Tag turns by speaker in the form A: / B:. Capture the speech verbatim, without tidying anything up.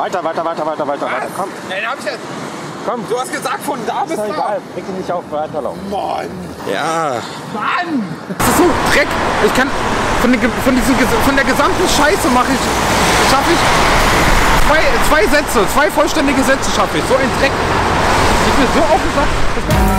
A: Weiter, weiter, weiter, weiter, weiter, weiter. Komm.
B: Ja, den hab ich jetzt.
A: Komm.
B: Du hast gesagt, von da bis
A: Ist
B: da.
A: egal. Reg dich nicht auf, weiterlaufen.
B: Mann.
A: Ja.
B: Mann. Das ist so Dreck. Ich kann von, den, von, diesen, von der gesamten Scheiße mache ich, schaffe ich zwei, zwei Sätze, zwei vollständige Sätze schaffe ich. So ein Dreck. Ich bin so aufgesagt.